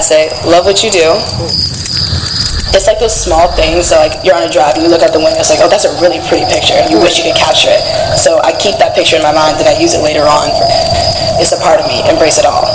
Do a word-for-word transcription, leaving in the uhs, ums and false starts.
I say, love what you do. It's like those small things. So like you're on a drive and you look out the window. It's like, oh, that's a really pretty picture. You wish you could capture it. So I keep that picture in my mind and I use it later on. It's a part of me. Embrace it all.